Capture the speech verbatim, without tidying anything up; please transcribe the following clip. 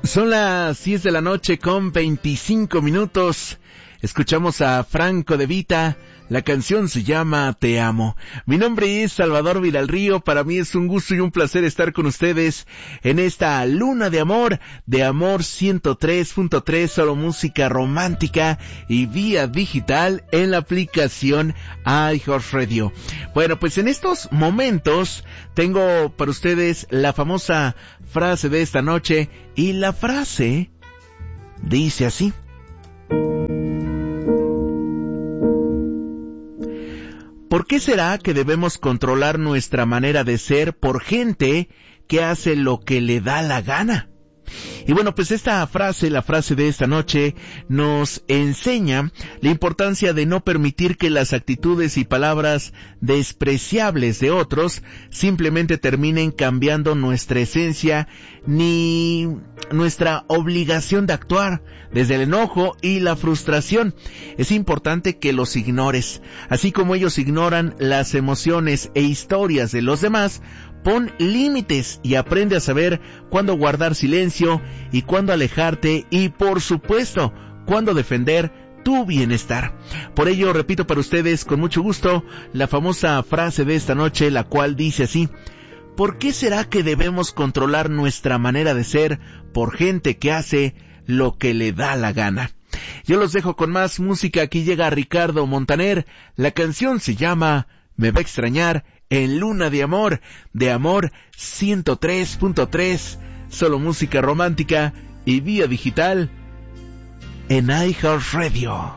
Son las diez de la noche con veinticinco minutos. Escuchamos a Franco De Vita. La canción se llama Te Amo. Mi nombre es Salvador Villarrío. Para mí es un gusto y un placer estar con ustedes en esta luna de amor, de Amor ciento tres punto tres, solo música romántica y vía digital en la aplicación iHeartRadio. Bueno, pues en estos momentos tengo para ustedes la famosa frase de esta noche, y la frase dice así: ¿por qué será que debemos controlar nuestra manera de ser por gente que hace lo que le da la gana? Y bueno, pues esta frase, la frase de esta noche, nos enseña la importancia de no permitir que las actitudes y palabras despreciables de otros simplemente terminen cambiando nuestra esencia ni nuestra obligación de actuar desde el enojo y la frustración. Es importante que los ignores, así como ellos ignoran las emociones e historias de los demás. Pon límites y aprende a saber cuándo guardar silencio y cuándo alejarte y, por supuesto, cuándo defender tu bienestar. Por ello, repito para ustedes con mucho gusto la famosa frase de esta noche, la cual dice así: ¿por qué será que debemos controlar nuestra manera de ser por gente que hace lo que le da la gana? Yo los dejo con más música. Aquí llega Ricardo Montaner. La canción se llama Me va a extrañar, en Luna de Amor, de Amor ciento tres punto tres, solo música romántica y vía digital en iHeartRadio.